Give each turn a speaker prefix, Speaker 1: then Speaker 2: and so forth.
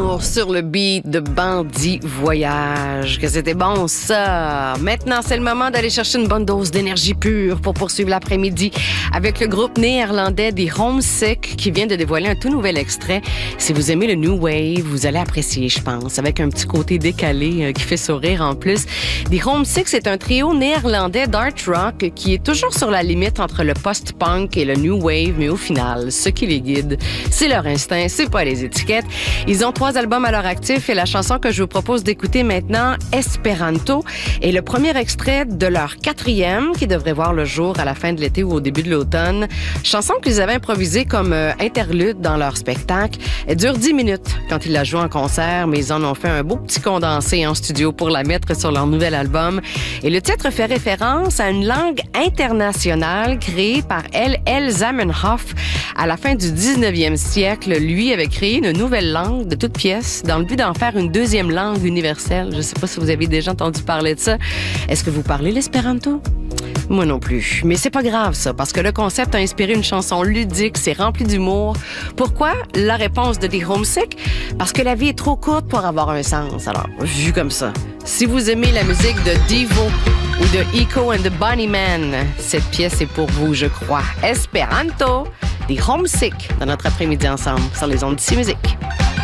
Speaker 1: d'amour sur le beat de Bandit Voyage. Que c'était bon, ça! Maintenant, c'est le moment d'aller chercher une bonne dose d'énergie pure pour poursuivre l'après-midi avec le groupe néerlandais des Homesick qui vient de dévoiler un tout nouvel extrait. Si vous aimez le New Wave, vous allez apprécier, je pense, avec un petit côté décalé qui fait sourire en plus. Des Homesick, c'est un trio néerlandais d'art rock qui est toujours sur la limite entre le post-punk et le New Wave, mais au final, ce qui les guide, c'est leur instinct, c'est pas les étiquettes. Ils ont 3 albums à leur actif et la chanson que je vous propose d'écouter maintenant, Esperanto, est le premier extrait de leur 4e qui devrait voir le jour à la fin de l'été ou au début de l'automne. Chanson qu'ils avaient improvisée comme interlude dans leur spectacle. Elle dure 10 minutes quand ils la jouent en concert, mais ils en ont fait un beau petit condensé en studio pour la mettre sur leur nouvel album. Et le titre fait référence à une langue internationale créée par L.L. Zamenhof à la fin du 19e siècle. Lui avait créé une nouvelle langue de toute pièce dans le but d'en faire une deuxième langue universelle. Je ne sais pas si vous avez déjà entendu parler de ça. Est-ce que vous parlez l'espéranto? Moi non plus. Mais c'est pas grave, ça, parce que le concept a inspiré une chanson ludique, c'est rempli d'humour. Pourquoi? La réponse de The Homesick? Parce que la vie est trop courte pour avoir un sens. Alors, vu comme ça, si vous aimez la musique de Devo ou de Echo and the Bunnymen, cette pièce est pour vous, je crois. Esperanto, The Homesick, dans notre après-midi ensemble sur les ondes d'ici musique.